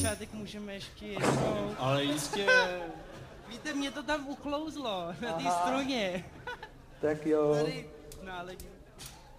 začátek můžeme ještě jednou. Ale jistě. Víte, mě to tam uklouzlo na té struně. Tak jo. Tady náledím.